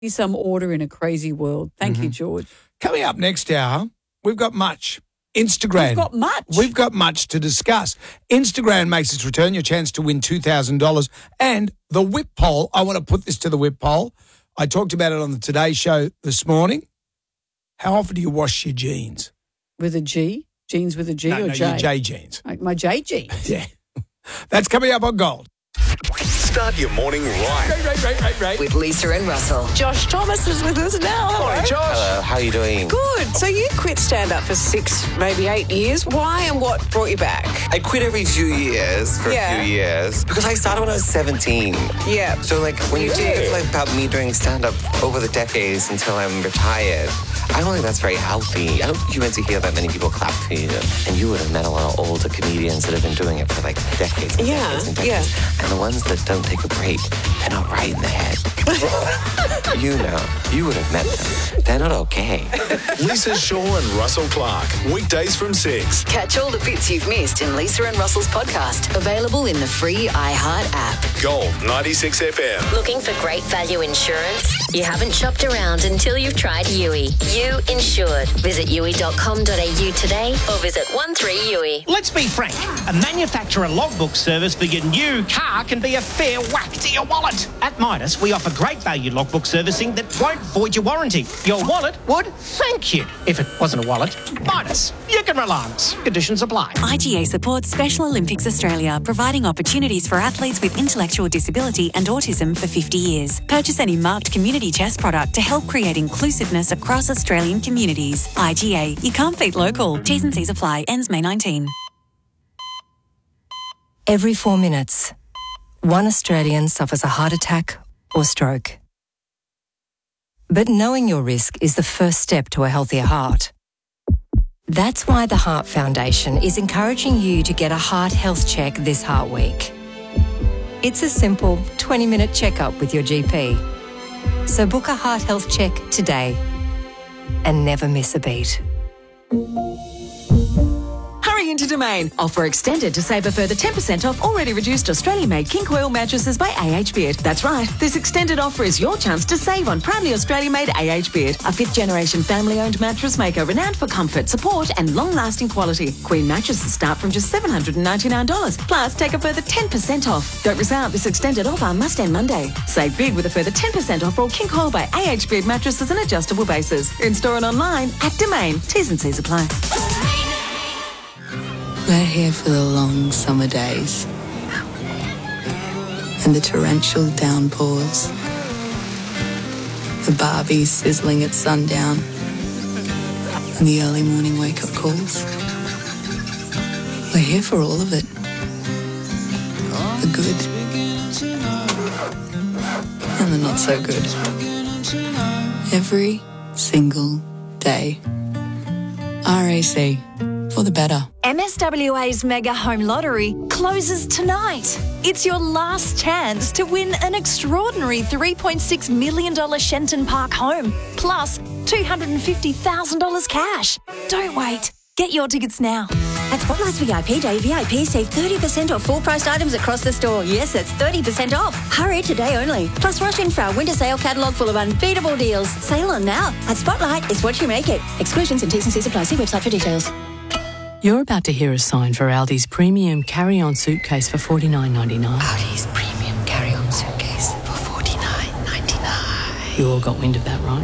some order in a crazy world. Thank you, George. Coming up next hour, we've got much. Instagram. We've got much. We've got much to discuss. Instagram makes its return, your chance to win $2,000. And the whip poll, I want to put this to the whip poll. I talked about it on the Today Show this morning. How often do you wash your jeans? With a G? Jeans with a G or J? Your J jeans. Like my J jeans. Yeah. That's coming up on Gold. Start your morning right. With Lisa and Russell. Josh Thomas is with us now. Morning, Josh. Hello, how are you doing? Good. So you quit stand-up for 6, maybe 8 years. Why and what brought you back? I quit every 2 years for a few years because I started when I was 17. Yeah. So, like, when you think of, like, about me doing stand-up over the decades until I'm retired, I don't think that's very healthy. I don't think you went to hear that many people clap for you. And you would have met a lot of older comedians that have been doing it for, like, decades and decades and decades. And the ones that don't take a break, they're not right in the head. You know, you would have met them. They're not okay. Lisa Shaw and Russell Clark. Weekdays from 6. Catch all the bits you've missed in Lisa and Russell's podcast. Available in the free iHeart app. Gold 96 FM. Looking for great value insurance? You haven't shopped around until you've tried Yui. You Insured. Visit yui.com.au today or visit 13Yui. Let's be frank. A manufacturer logbook service for your new car can be a fair whack to your wallet. At Midas, we offer great value logbook servicing that won't void your warranty. Your wallet would thank you. If it wasn't a wallet, Midas. You can rely on us. Conditions apply. IGA supports Special Olympics Australia, providing opportunities for athletes with intellectual disability and autism for 50 years. Purchase any marked community chess product to help create inclusiveness across Australian communities. IGA. You can't beat local. T's and C's apply. Ends May 19. Every 4 minutes, one Australian suffers a heart attack or stroke. But knowing your risk is the first step to a healthier heart. That's why the Heart Foundation is encouraging you to get a heart health check this Heart Week. It's a simple 20-minute checkup with your GP. So book a heart health check today and never miss a beat. Hurry into Domain. Offer extended to save a further 10% off already reduced Australian-made King Coil mattresses by AH Beard. That's right. This extended offer is your chance to save on proudly Australian-made AH Beard, a 5th-generation family-owned mattress maker renowned for comfort, support and long-lasting quality. Queen mattresses start from just $799. Plus, take a further 10% off. Don't miss out. This extended offer must end Monday. Save big with a further 10% off all King Coil by AH Beard mattresses and adjustable bases. In-store and online at Domain. T's and C's apply. We're here for the long summer days and the torrential downpours, the Barbies sizzling at sundown and the early morning wake-up calls. We're here for all of it. The good and the not so good. Every single day. RAC. For the better. MSWA's Mega Home Lottery closes tonight. It's your last chance to win an extraordinary $3.6 million Shenton Park home, plus $250,000 cash. Don't wait. Get your tickets now. At Spotlight's VIP Day, VIPs save 30% off full-priced items across the store. Yes, that's 30% off. Hurry today only. Plus, rush in for our winter sale catalogue full of unbeatable deals. Sale on now. At Spotlight, it's what you make it. Exclusions and T's and C's apply. See website for details. You're about to hear a sign for Aldi's premium carry-on suitcase for $49.99. Aldi's premium carry-on suitcase for $49.99. You all got wind of that, right?